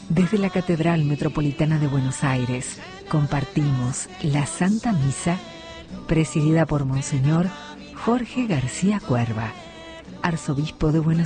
Desde la Catedral Metropolitana de Buenos Aires compartimos la Santa Misa presidida por Monseñor Jorge García Cuerva, Arzobispo de Buenos